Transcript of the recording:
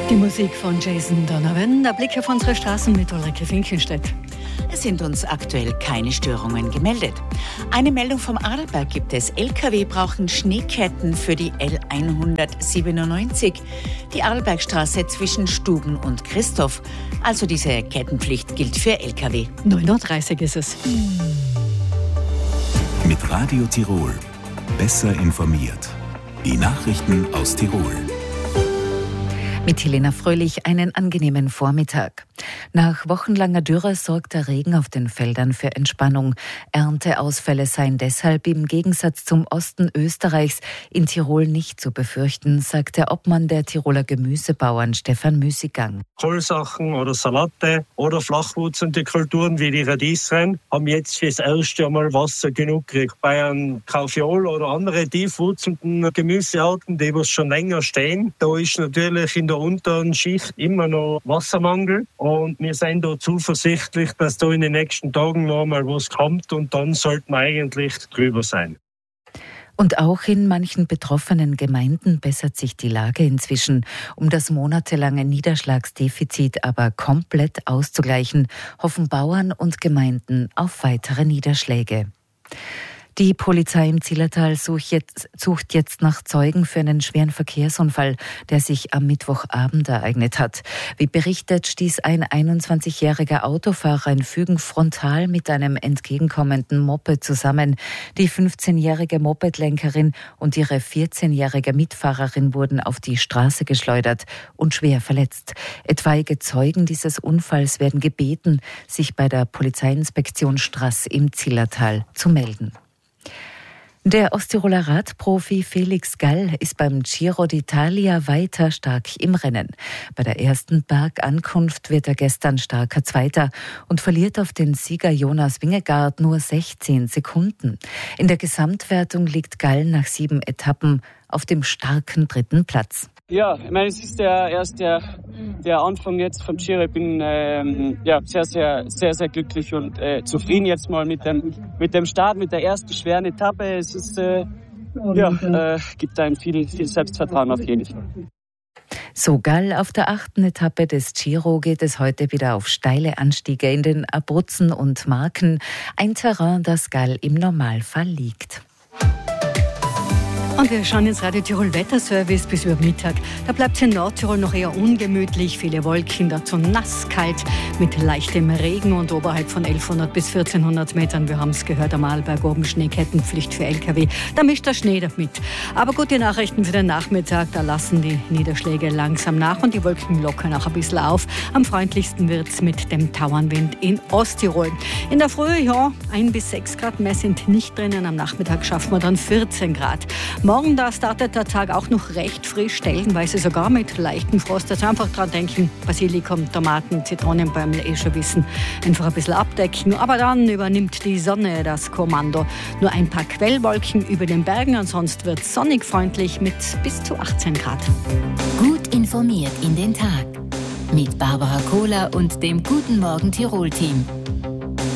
Die Musik von Jason Donovan, der Blick auf unsere Straßen mit Ulrike Finkenstedt. Es sind uns aktuell keine Störungen gemeldet. Eine Meldung vom Arlberg gibt es. LKW brauchen Schneeketten für die L197, die Arlbergstraße zwischen Stuben und Christoph. Also diese Kettenpflicht gilt für LKW. 9:30 Uhr ist es. Mit Radio Tirol. Besser informiert. Die Nachrichten aus Tirol. Mit Helena Fröhlich einen angenehmen Vormittag. Nach wochenlanger Dürre sorgt der Regen auf den Feldern für Entspannung. Ernteausfälle seien deshalb im Gegensatz zum Osten Österreichs in Tirol nicht zu befürchten, sagt der Obmann der Tiroler Gemüsebauern Stefan Müßiggang. Kohlsachen oder Salate oder flachwurzende Kulturen wie die Radieschen haben jetzt fürs erste Mal Wasser genug gekriegt. Bei einem Kaufeol oder anderen tiefwurzenden Gemüsearten, die schon länger stehen, da ist natürlich in der unteren Schicht immer noch Wassermangel. Und wir sind da zuversichtlich, dass da in den nächsten Tagen noch mal was kommt und dann sollten wir eigentlich drüber sein. Und auch in manchen betroffenen Gemeinden bessert sich die Lage inzwischen. Um das monatelange Niederschlagsdefizit aber komplett auszugleichen, hoffen Bauern und Gemeinden auf weitere Niederschläge. Die Polizei im Zillertal sucht jetzt nach Zeugen für einen schweren Verkehrsunfall, der sich am Mittwochabend ereignet hat. Wie berichtet, stieß ein 21-jähriger Autofahrer in Fügen frontal mit einem entgegenkommenden Moped zusammen. Die 15-jährige Mopedlenkerin und ihre 14-jährige Mitfahrerin wurden auf die Straße geschleudert und schwer verletzt. Etwaige Zeugen dieses Unfalls werden gebeten, sich bei der Polizeiinspektion Straß im Zillertal zu melden. Der Osttiroler Radprofi Felix Gall ist beim Giro d'Italia weiter stark im Rennen. Bei der ersten Bergankunft wird er gestern starker Zweiter und verliert auf den Sieger Jonas Vingegaard nur 16 Sekunden. In der Gesamtwertung liegt Gall nach 7 Etappen auf dem starken 3. Platz. Ja, ich meine, es ist erst der Anfang jetzt vom Giro. Ich bin sehr glücklich und zufrieden jetzt mal mit dem Start, mit der ersten schweren Etappe. Es ist gibt einem viel Selbstvertrauen auf jeden Fall. So Gall auf der 8. Etappe des Giro geht es heute wieder auf steile Anstiege in den Abruzzen und Marken. Ein Terrain, das Gall im Normalfall liegt. Und wir schauen ins Radio Tirol Wetterservice bis über Mittag. Da bleibt es in Nordtirol noch eher ungemütlich, viele Wolken, dazu nass, kalt mit leichtem Regen und oberhalb von 1100 bis 1400 Metern. Wir haben es gehört, am Arlberg oben Schneekettenpflicht für LKW. Da mischt der Schnee damit. Aber gute Nachrichten für den Nachmittag, da lassen die Niederschläge langsam nach und die Wolken lockern auch ein bisschen auf. Am freundlichsten wird es mit dem Tauernwind in Osttirol. In der Früh, 1 bis 6 Grad, mehr sind nicht drinnen. Am Nachmittag schaffen wir dann 14 Grad. Morgen, da startet der Tag auch noch recht frisch, stellenweise sogar mit leichtem Frost. Also einfach dran denken, Basilikum, Tomaten, Zitronenbäumel, schon wissen, einfach ein bisschen abdecken. Aber dann übernimmt die Sonne das Kommando. Nur ein paar Quellwolken über den Bergen, ansonsten wird es sonnig freundlich mit bis zu 18 Grad. Gut informiert in den Tag. Mit Barbara Kohler und dem Guten Morgen Tirol-Team.